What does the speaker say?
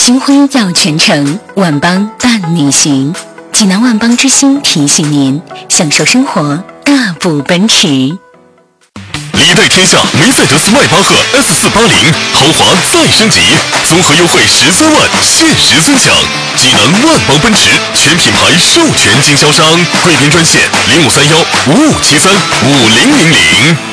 星辉耀全城，万邦伴你行。济南万邦之星提醒您，享受生活，大步奔驰。 历代天下梅赛德斯迈巴赫 S480豪华再升级，综合优惠13万，限时分享。济南万邦奔驰全品牌授权经销商，贵宾专线053155735000。